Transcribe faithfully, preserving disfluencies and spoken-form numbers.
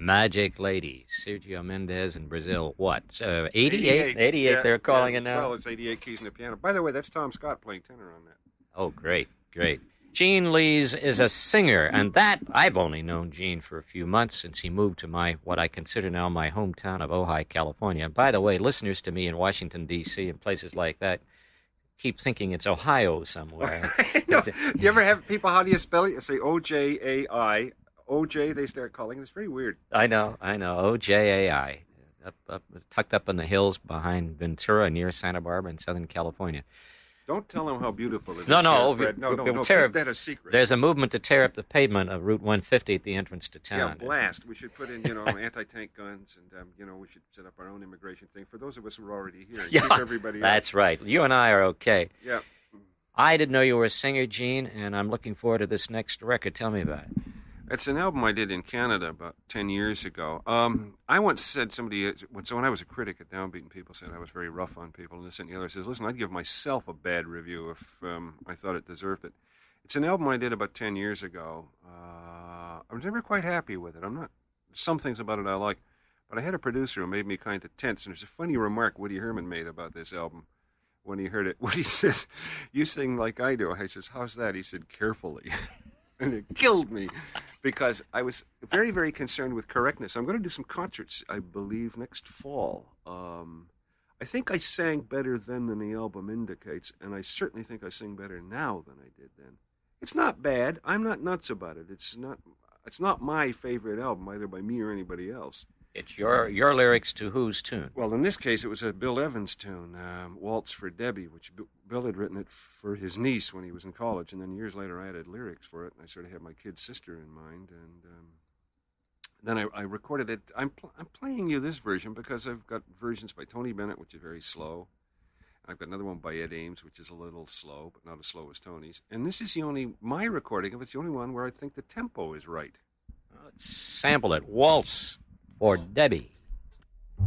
Magic Lady, Sergio Mendes in Brazil. What? Uh, eighty-eight? eighty-eight. eighty-eight, Yeah, they're calling yeah. it now? Well, it's eighty-eight keys in the piano. By the way, that's Tom Scott playing tenor on that. Oh, great, great. Gene Lees is a singer, and that, I've only known Gene for a few months since he moved to my, what I consider now my hometown of Ojai, California. And by the way, listeners to me in Washington, D C and places like that keep thinking it's Ohio somewhere. No, do you ever have people, how do you spell it? You say O J A I. O J, they start calling it. It's very weird. I know, I know. O J A I. Up, up, tucked up in the hills behind Ventura near Santa Barbara in Southern California. Don't tell them how beautiful it is. No, no, Fred. no, no, no. Tear, Keep that a secret. There's a movement to tear up the pavement of Route one fifty at the entrance to town. Yeah, blast. We should put in, you know, anti-tank guns, and um, you know, we should set up our own immigration thing for those of us who are already here. And yeah, keep everybody. That's up. right. You and I are okay. Yeah. I didn't know you were a singer, Gene, and I'm looking forward to this next record. Tell me about it. It's an album I did in Canada about ten years ago. Um, I once said somebody, so when I was a critic at Downbeat, people said I was very rough on people, and this and the other says, listen, I'd give myself a bad review if um, I thought it deserved it. It's an album I did about ten years ago. Uh, I was never quite happy with it. I'm not, some things about it I like, but I had a producer who made me kind of tense, and there's a funny remark Woody Herman made about this album when he heard it. Woody says, you sing like I do. I says, how's that? He said, carefully. And it killed me because I was very, very concerned with correctness. I'm going to do some concerts, I believe, next fall. Um, I think I sang better then than the album indicates, and I certainly think I sing better now than I did then. It's not bad. I'm not nuts about it. It's not. It's not my favorite album, either by me or anybody else. It's your your lyrics to whose tune? Well, in this case, it was a Bill Evans tune, um, Waltz for Debbie, which B- Bill had written it for his niece when he was in college, and then years later I added lyrics for it, and I sort of had my kid sister in mind, and um, then I, I recorded it. I'm, pl- I'm playing you this version because I've got versions by Tony Bennett, which is very slow. I've got another one by Ed Ames, which is a little slow, but not as slow as Tony's. And this is the only, my recording of it's the only one where I think the tempo is right. Let's sample it. Waltz for Debbie.